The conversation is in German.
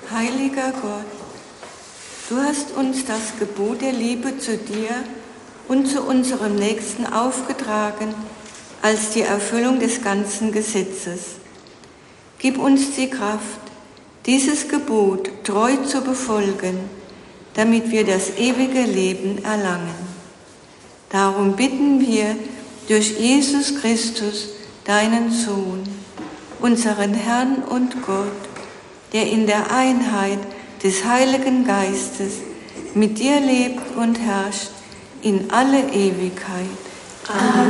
Heiliger Gott, du hast uns das Gebot der Liebe zu dir und zu unserem Nächsten aufgetragen als die Erfüllung des ganzen Gesetzes. Gib uns die Kraft, dieses Gebot treu zu befolgen, damit wir das ewige Leben erlangen. Darum bitten wir durch Jesus Christus, deinen Sohn, unseren Herrn und Gott, der in der Einheit des Heiligen Geistes mit dir lebt und herrscht in alle Ewigkeit. Amen.